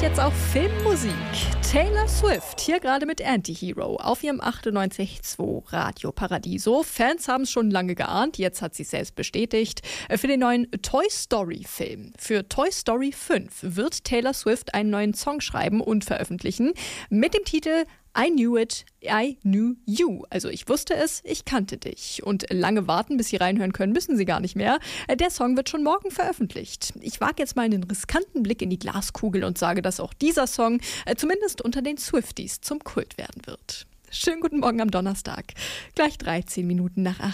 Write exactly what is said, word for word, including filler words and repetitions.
jetzt auch Filmmusik. Taylor Swift, hier gerade mit Anti-Hero auf ihrem achtundneunzig Komma zwei Radio Paradiso. Fans haben es schon lange geahnt, jetzt hat sie es selbst bestätigt. Für den neuen Toy Story Film. Für Toy Story fünf wird Taylor Swift einen neuen Song schreiben und veröffentlichen mit dem Titel I Knew It, I Knew You. Also ich wusste es, ich kannte dich. Und lange warten, bis Sie reinhören können, müssen Sie gar nicht mehr. Der Song wird schon morgen veröffentlicht. Ich wage jetzt mal einen riskanten Blick in die Glaskugel und sage, dass auch dieser Song zumindest unter den Swifties zum Kult werden wird. Schönen guten Morgen am Donnerstag. Gleich dreizehn Minuten nach acht.